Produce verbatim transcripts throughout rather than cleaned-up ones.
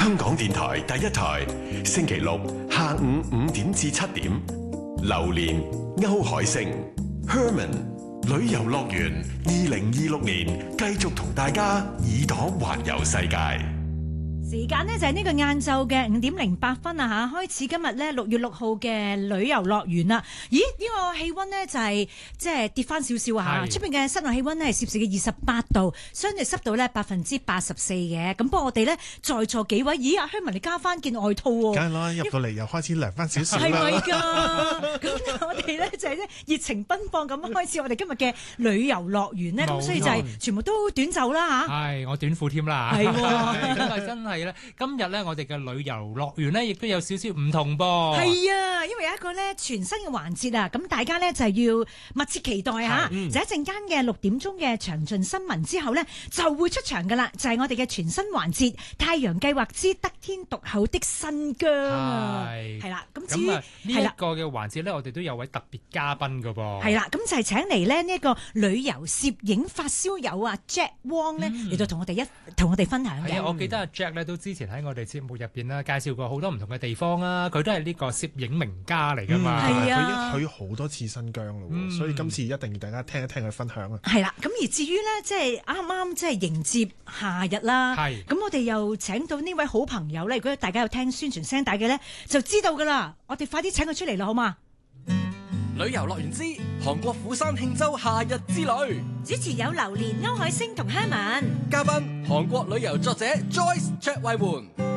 香港電台第一台，星期六下午五點至七點，榴蓮歐海星 Herman 旅遊樂園二零二六年繼續同大家耳朵環遊世界。 時間呢就係呢個晏晝嘅五點零八分啊嚇，開始今日咧六月六號嘅旅遊樂園啦。咦？呢、這個氣温呢就係即係跌翻少少嚇，出邊嘅室內氣温呢係攝氏嘅二十八度，相對濕度咧百分之八十四嘅。咁不過我哋咧在座幾位，咦？阿香文你加翻件外套喎， 梗係啦，入到嚟又開始涼翻少少啦。 係咪㗎？咁我哋咧就係咧熱情奔放咁開始我哋今日嘅旅遊樂園呢。咁所以就係全部都短袖啦嚇。 係，我短褲添啦。 係喎， 咁啊真係。今日咧，我哋嘅旅遊樂園咧，亦都有少少唔同噃。 係啊，因為有一個咧全新嘅環節啊，咁大家咧就係要密切期待嚇。嗯、就一陣間嘅六點鐘嘅詳盡新聞之後咧，就會出場噶啦，就係、是、我哋嘅全新環節《太陽計劃之得天獨厚的新疆》啊。係係啦，咁至於呢一個嘅環節咧，我哋都有位特別嘉賓噶噃。 係啦，咁就係請嚟咧呢一個旅遊攝影發燒友啊 Jack Wong 咧嚟到同我哋一同我哋分享嘅。 係啊，我記得阿 Jack 咧。都之前喺我哋節目入邊啦，介紹過好多唔同嘅地方啦，佢都係呢個攝影名家嚟噶嘛， 係、嗯、啊， 佢已經去好多次新疆咯，嗯、所以今次一定要大家聽一聽佢分享啊。 係啦，咁而至於咧，即係啱啱即係迎接夏日啦，係，咁我哋又請到呢位好朋友咧，如果大家有聽宣傳聲帶嘅咧，就知道噶啦，我哋快啲請佢出嚟啦，好嘛？ 旅遊樂園之韓國釜山慶州夏日之旅， 主持有榴蓮歐海星同 Herman， 嘉賓韓國旅遊作者 Joyce 卓慧媛。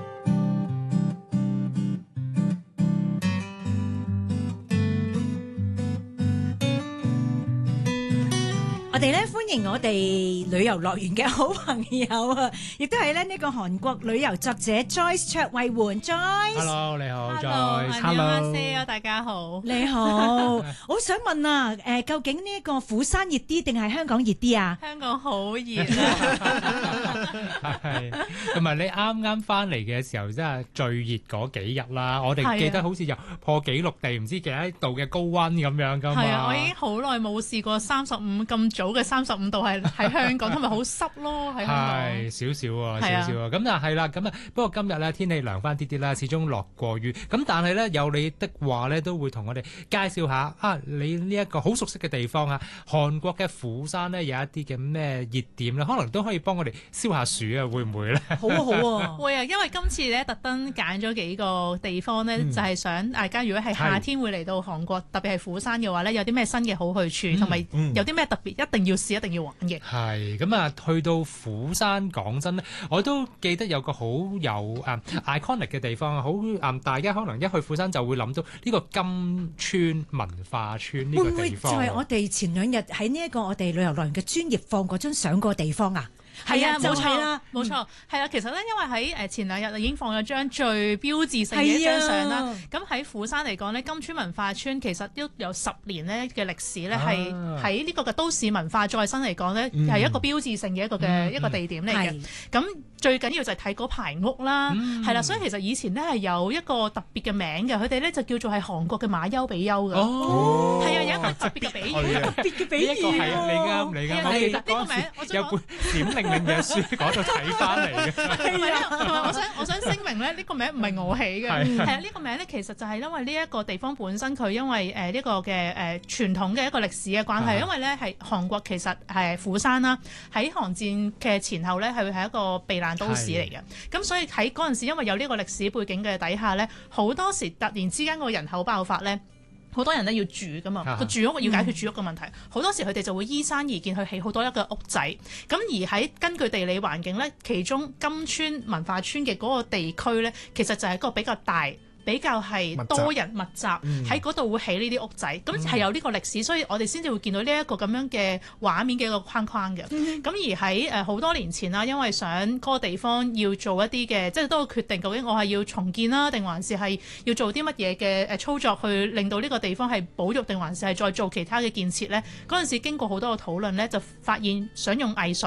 我哋咧歡迎我哋旅遊樂園嘅好朋友啊，亦都係咧呢個韓國旅遊作者 Joyce 卓慧媛 Joyce。Hello， 你好 Joyce。Hello，大家好。 你好，我好想問啊，誒，究竟呢一個釜山熱啲定係香港熱啲啊？ 香港好熱啊！ 係，同埋你啱啱翻嚟嘅時候，真係最熱嗰幾日啦。我哋記得好似有破紀錄地唔知幾多度嘅高溫咁樣噶嘛。 係啊，我已經好耐冇試過三十五咁早嘅三十五度係喺香港，同埋好濕咯喺香港。係少少啊，少少啊。咁但係啦，咁啊，不過今日咧天氣涼翻啲啲啦，始終落過雨。咁但係咧有你的話咧，都會同我哋介紹下啊，你呢一個好熟悉嘅地方啊，韓國嘅釜山咧有一啲嘅咩熱點咧，可能都可以幫我哋消下暑啊，會唔會咧？ 好啊好啊， 會啊，因為今次咧特登揀咗幾個地方咧，嗯、就係想大家如果係夏天會嚟到韓國，特別係釜山嘅話咧，有啲咩新嘅好去處，同埋、嗯、有啲咩特別一定要試、一定要玩嘅。 係咁啊，去到釜山講真咧，我都記得有個好有誒、um, iconic 嘅地方啊，好誒、um, 大家可能一去釜山就會諗到呢個金川文化村呢個地方。會唔會就係我哋前兩日喺呢一個我哋旅遊樂園嘅專頁放嗰張相嗰個地方啊？ 係啊，冇錯啦， 冇錯，係啊。其實咧，因為喺誒前兩日已經放咗張最標誌性嘅一張相啦。咁喺釜山嚟講咧，金川文化村其實都有十年咧嘅歷史咧，係喺呢個嘅都市文化再生嚟講咧，係一個標誌性嘅一個嘅一個地點嚟嘅。咁最緊要就係睇嗰排屋啦，係啦。所以其實以前咧係有一個特別嘅名嘅，佢哋咧就叫做係韓國嘅馬丘比丘㗎。哦，係啊，有一個特別嘅比喻，特別嘅比喻。呢一個係你啱，你啱。我記得嗰陣時有本閃靈令嘅書講到睇翻嚟嘅。 同埋同埋我想我想聲明咧，呢個名唔係我起嘅，係啊，呢個名咧其實就係因為呢一個地方本身佢因為誒呢個嘅誒傳統嘅一個歷史嘅關係，因為咧係韓國其實係釜山啦，喺韓戰嘅前後咧係係一個避難都市嚟嘅，咁所以喺嗰陣時因為有呢個歷史背景嘅底下咧，好多時突然之間個人口爆發咧。好多人咧要住噶嘛，個住屋要解決住屋嘅問題，好、嗯、多時佢哋就會依山而建去起好多一個屋仔。咁而喺根據地理環境咧，其中金川文化村嘅嗰個地區咧，其實就係一個比較大。比較係多人密集喺嗰度會起呢啲屋仔，咁係、嗯、有呢個歷史，所以我哋先至會見到呢一個咁樣嘅畫面嘅一個框框嘅。咁、嗯、而喺誒好多年前啦，因為想嗰個地方要做一啲嘅，即係都決定究竟我係要重建啦，定還是係要做啲乜嘢嘅誒操作去令到呢個地方係保育，定還是係再做其他嘅建設咧？嗰陣時經過好多個討論咧，就發現想用藝術。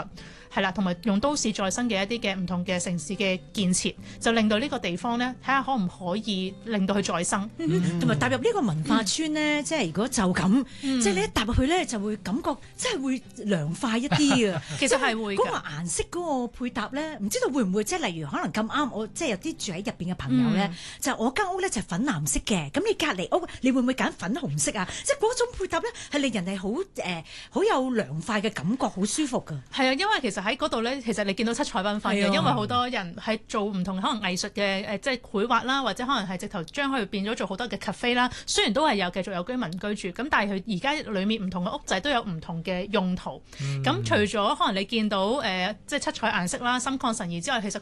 係啦，同埋用都市再生嘅一啲嘅唔同嘅城市嘅建設，就令到呢個地方咧，睇下可唔可以令到佢再生， 同埋踏入呢個文化村咧，即係如果就咁，即係你一踏入去咧，就會感覺即係會涼快一啲啊。 其實係會嗰個顏色嗰個配搭咧，唔知道會唔會即係例如可能咁啱我即係有啲住喺入邊嘅朋友咧，就我間屋咧就粉藍色嘅，咁你隔離屋你會唔會揀粉紅色啊？即係嗰種配搭咧係令人係好誒好有涼快嘅感覺，好舒服㗎。 係啊，因為其實喺嗰度咧，其實你見到七彩繽紛嘅，因為好多人係做唔同可能藝術嘅誒，即係繪畫啦，或者可能係直頭將佢變咗做好多嘅 cafe 啦。雖然都係有繼續有居民居住，咁但係佢而家裡面唔同嘅屋仔都有唔同嘅用途。咁、嗯、除咗可能你見到誒、呃、即係七彩顏色啦、心曠神怡之外，其實